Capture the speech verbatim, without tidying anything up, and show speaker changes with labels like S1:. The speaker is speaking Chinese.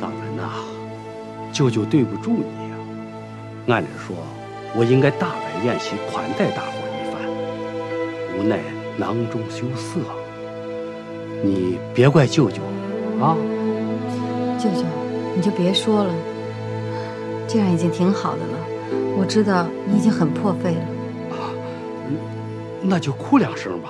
S1: 朗文呐，舅舅对不住你呀。按理说，我应该大摆宴席款待大伙一番，无奈囊中羞涩。你别怪舅舅啊。
S2: 舅舅，你就别说了，这样已经挺好的了。我知道你已经很破费了。
S1: 啊，那就哭两声吧。